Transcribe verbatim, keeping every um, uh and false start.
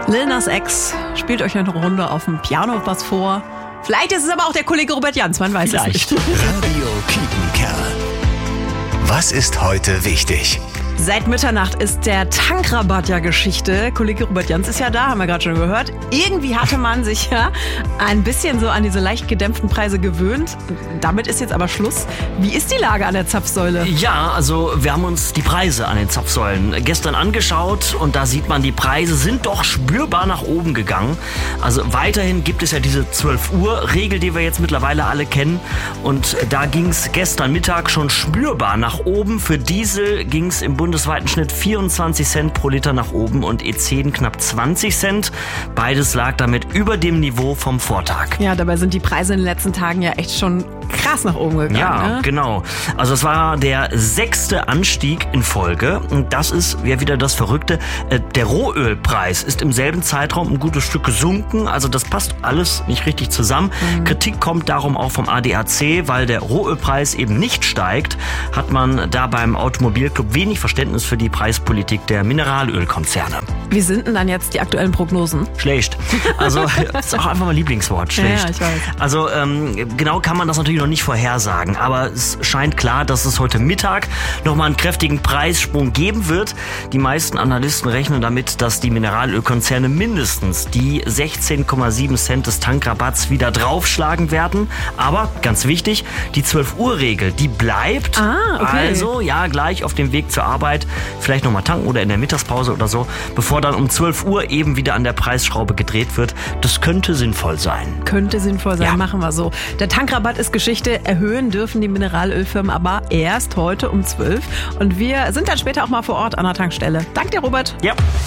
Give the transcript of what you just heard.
Lil Nas X spielt euch eine Runde auf dem Piano was vor. Vielleicht ist es aber auch der Kollege Robert Jans, man weiß Vielleicht. es nicht. Radio Kietenkerl. Was ist heute wichtig? Seit Mitternacht ist der Tankrabatt ja Geschichte. Kollege Robert Jans ist ja da, haben wir gerade schon gehört. Irgendwie hatte man sich ja ein bisschen so an diese leicht gedämpften Preise gewöhnt. Damit ist jetzt aber Schluss. Wie ist die Lage an der Zapfsäule? Ja, also wir haben uns die Preise an den Zapfsäulen gestern angeschaut und da sieht man, die Preise sind doch spürbar nach oben gegangen. Also weiterhin gibt es ja diese zwölf Uhr Regel, die wir jetzt mittlerweile alle kennen. Und da ging es gestern Mittag schon spürbar nach oben. Für Diesel ging es im bundesweiten Schnitt vierundzwanzig Cent pro Liter nach oben und E zehn knapp zwanzig Cent. Beides lag damit über dem Niveau vom Vortag. Ja, dabei sind die Preise in den letzten Tagen ja echt schon krass nach oben gegangen. Ja, ne? genau. Also es war der sechste Anstieg in Folge. Und das ist ja wieder das Verrückte. Der Rohölpreis ist im selben Zeitraum ein gutes Stück gesunken. Also das passt alles nicht richtig zusammen. Mhm. Kritik kommt darum auch vom A D A C, weil der Rohölpreis eben nicht steigt, hat man da beim Automobilclub wenig Verständnis für die Preispolitik der Mineralölkonzerne. Wie sind denn dann jetzt die aktuellen Prognosen? Schlecht. Also das ist auch einfach mein Lieblingswort, schlecht. Ja, ich weiß. Also ähm, genau kann man das natürlich noch nicht vorhersagen, aber es scheint klar, dass es heute Mittag nochmal einen kräftigen Preissprung geben wird. Die meisten Analysten rechnen damit, dass die Mineralölkonzerne mindestens die sechzehn Komma sieben Cent des Tankrabatts wieder draufschlagen werden. Aber ganz wichtig, die zwölf Uhr Regel, die bleibt. Ah, okay. Also ja, gleich auf dem Weg zur Arbeit, vielleicht nochmal tanken oder in der Mittagspause oder so, bevor dann um zwölf Uhr eben wieder an der Preisschraube gedreht wird. Das könnte sinnvoll sein. Könnte sinnvoll sein, Ja. machen wir so. Der Tankrabatt ist Geschichte. Erhöhen dürfen die Mineralölfirmen aber erst heute um zwölf. Und wir sind dann später auch mal vor Ort an der Tankstelle. Danke dir, Robert. Ja.